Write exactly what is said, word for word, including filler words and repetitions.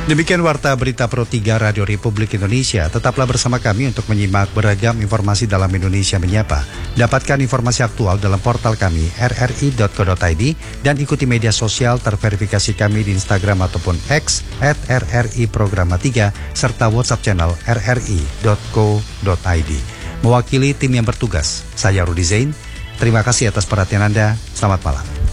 Demikian Warta Berita Pro tiga Radio Republik Indonesia. Tetaplah bersama kami untuk menyimak beragam informasi dalam Indonesia Menyapa. Dapatkan informasi aktual dalam portal kami r r i dot co dot i d dan ikuti media sosial terverifikasi kami di Instagram ataupun X at r r i programa tiga serta WhatsApp channel r r i dot co dot i d. Mewakili tim yang bertugas, saya Rudi Zain. Terima kasih atas perhatian Anda. Selamat malam.